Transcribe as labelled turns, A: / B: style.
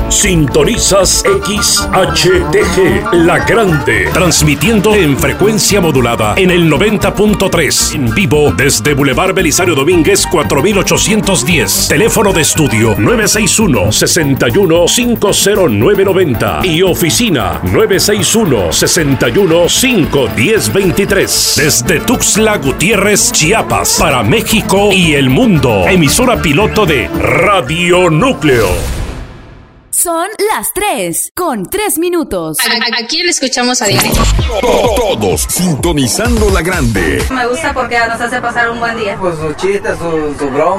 A: Sintonizas XHTG, La Grande, transmitiendo en frecuencia modulada en el 90.3, en vivo desde Boulevard Belisario Domínguez 4810, teléfono de estudio 961-61-50990 y oficina 961-61-51023, desde Tuxtla Gutiérrez, Chiapas, para México y el mundo, emisora piloto de Radio Núcleo.
B: Son las 3:03.
C: ¿A quién le escuchamos a diario?
D: Todos sintonizando La Grande.
E: Me gusta porque nos hace pasar un buen día.
F: Pues sus chistes, sus bromas.